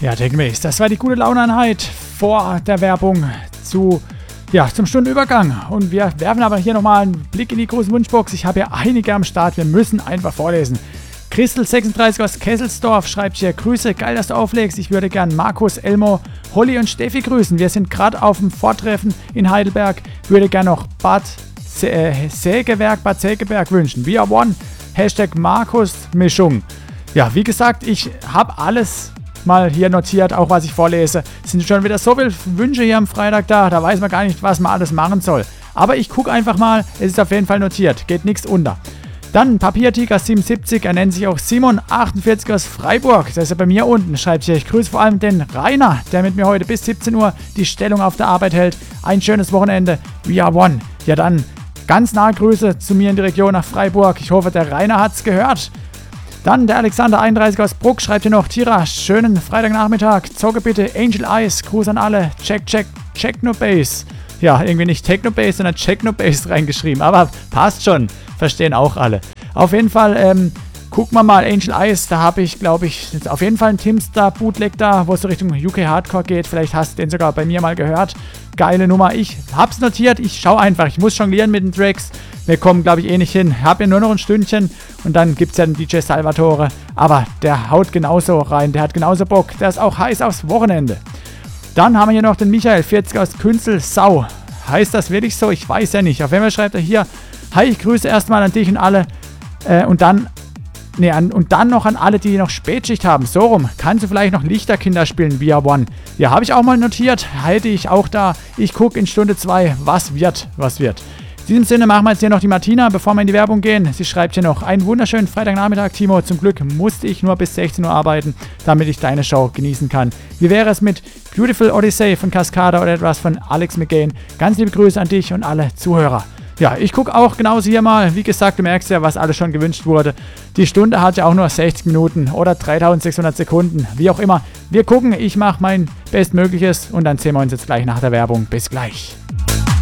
Ja, Technobase, das war die gute Launeinheit vor der Werbung zum Stundenübergang. Und wir werfen aber hier nochmal einen Blick in die große Wunschbox. Ich habe hier einige am Start, wir müssen einfach vorlesen. Christel36 aus Kesselsdorf schreibt hier: Grüße, geil, dass du auflegst. Ich würde gern Markus, Elmo, Holly und Steffi grüßen. Wir sind gerade auf dem Vortreffen in Heidelberg. Würde gern noch Bad Segeberg wünschen. We are one. Hashtag Markus Mischung. Ja, wie gesagt, ich habe alles mal hier notiert, auch was ich vorlese. Es sind schon wieder so viele Wünsche hier am Freitag da weiß man gar nicht, was man alles machen soll. Aber ich gucke einfach mal, es ist auf jeden Fall notiert, geht nichts unter. Dann Papiertiger 77, er nennt sich auch Simon 48 aus Freiburg, das ist ja bei mir unten, schreibt hier: Ich grüße vor allem den Rainer, der mit mir heute bis 17 Uhr die Stellung auf der Arbeit hält. Ein schönes Wochenende, we are one. Ja, dann ganz nahe Grüße zu mir in die Region nach Freiburg. Ich hoffe, der Rainer hat's gehört. Dann der Alexander 31 aus Bruck schreibt hier noch: Tira, schönen Freitagnachmittag, zocke bitte Angel Eyes, Gruß an alle, Technobase. Ja, irgendwie nicht Technobase, sondern Technobase reingeschrieben, aber passt schon, verstehen auch alle. Auf jeden Fall, gucken wir mal, Angel Eyes, da habe ich, glaube ich, auf jeden Fall einen Timstar Bootleg da, wo es so Richtung UK Hardcore geht, vielleicht hast du den sogar bei mir mal gehört. Geile Nummer, ich hab's notiert, ich schaue einfach, ich muss jonglieren mit den Tracks. Wir kommen, glaube ich, eh nicht hin. Hab ja nur noch ein Stündchen und dann gibt es ja den DJ Salvatore. Aber der haut genauso rein, der hat genauso Bock. Der ist auch heiß aufs Wochenende. Dann haben wir hier noch den Michael 40 aus Künzelsau. Heißt das wirklich so? Ich weiß ja nicht. Auf jeden Fall schreibt er hier: Hi, ich grüße erstmal an dich und alle. Und dann noch an alle, die noch Spätschicht haben. So rum. Kannst du vielleicht noch Lichterkinder spielen, via One? Ja, habe ich auch mal notiert. Halte ich auch da. Ich gucke in Stunde 2, was wird. In diesem Sinne machen wir jetzt hier noch die Martina, bevor wir in die Werbung gehen. Sie schreibt hier noch: Einen wunderschönen Freitagnachmittag, Timo. Zum Glück musste ich nur bis 16 Uhr arbeiten, damit ich deine Show genießen kann. Wie wäre es mit Beautiful Odyssey von Cascada oder etwas von Alex McGain? Ganz liebe Grüße an dich und alle Zuhörer. Ja, ich gucke auch genauso hier mal. Wie gesagt, du merkst ja, was alles schon gewünscht wurde. Die Stunde hat ja auch nur 60 Minuten oder 3600 Sekunden. Wie auch immer. Wir gucken, ich mache mein Bestmögliches und dann sehen wir uns jetzt gleich nach der Werbung. Bis gleich.